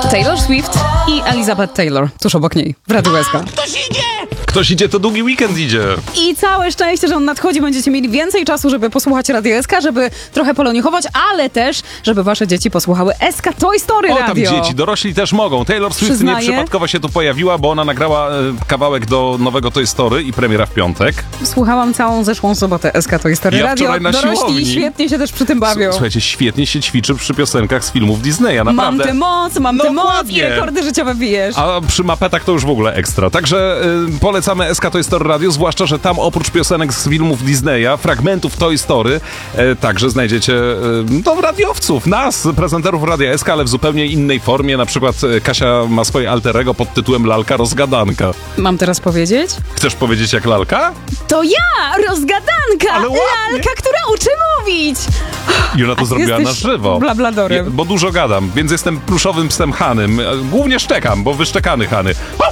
Taylor Swift i Elizabeth Taylor, tuż obok niej, w Radiu SK. Ktoś idzie, to długi weekend idzie. I całe szczęście, że on nadchodzi, będziecie mieli więcej czasu, żeby posłuchać Radia SK, żeby trochę poloniuchować, ale też, żeby wasze dzieci posłuchały SK Toy Story O, tam Radio. dzieci, dorośli też mogą. Taylor Swift Przyznaję. nieprzypadkowo się tu pojawiła, bo ona nagrała kawałek do nowego Toy Story i premiera w piątek. Słuchałam całą zeszłą sobotę SK Toy Story Ja Radio. wczoraj na Dorośli siłowni. świetnie się też przy tym bawią. Słuchajcie, świetnie się ćwiczy przy piosenkach z filmów Disneya, naprawdę. Mam tę moc, mam tę moc i Dokładnie. rekordy życiowe bijesz. A przy mapetach to już w ogóle ekstra. Także polecamy SK Toy Story Radio, zwłaszcza, że tam oprócz piosenek z filmów Disneya, fragmentów Toy Story, także znajdziecie radiowców, nas, prezenterów Radia SK, ale w zupełnie innej formie. Na przykład Kasia ma swoje alter ego pod tytułem Lalka Rozgadanka. Mam teraz powiedzieć? Chcesz powiedzieć jak lalka? To ja, rozgadanka! Ale ładnie. Lalka, która uczy mówić! I ona to zrobiła na jesteś żywo. blabladorem. Bo dużo gadam, więc jestem pluszowym psem Hanym. Głównie szczekam, bo wyszczekany Hany.